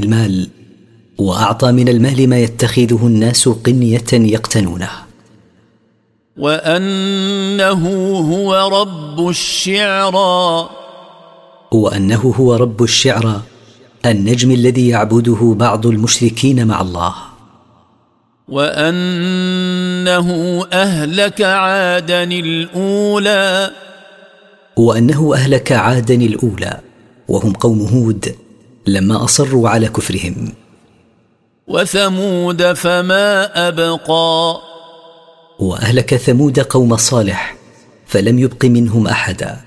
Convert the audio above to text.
المال، وأعطى من المال ما يتخذه الناس قنية يقتنونه. وأنه هو رب الشعرى، وأنه هو رب الشعرى، النجم الذي يعبده بعض المشركين مع الله. وأنه أهلك عادا الأولى، وأنه أهلك عادا الأولى وهم قوم هود لما أصروا على كفرهم. وثمود فما أبقى، وأهلك ثمود قوم صالح فلم يبق منهم أحدا.